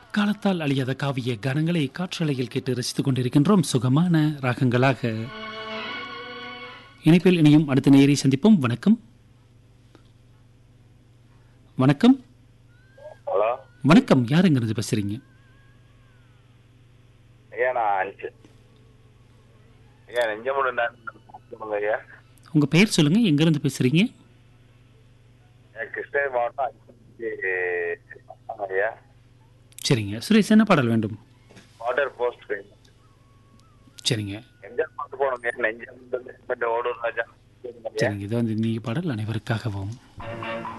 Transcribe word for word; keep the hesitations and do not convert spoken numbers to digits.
காலத்தால் அழியாத காவிய கணங்களை காற்றலையில் கேட்டு ரசித்துக் கொண்டிருக்கின்றோம் சுகமான ராகங்களாக. இணைப்பில் இனியும் அடுத்த நேரை சந்திப்போம். வணக்கம். வணக்கம். ஹலோ, வணக்கம். யாருங்கிறது பேசுறீங்க? ஐயா நான் அஞ்சு ஐயா நெஞ்சமுடன் ஐயா. உங்க பெயர் சொல்லுங்க, எங்க இருந்து பேசுறீங்க? கிருஷ்ணகிரி மாவட்டம் அஞ்சு ஐயா. சரிங்க சுரேஷ், என்ன பாடல் வேண்டும்? வாட்டர் போஸ்ட் சரிங்க எம்ஜிஆர் பாட்டு போனோங்க. நெஞ்சம் ஓடும் ராஜா. சரிங்க இது வந்து நீ பாடல் அனைவருக்காகவும்.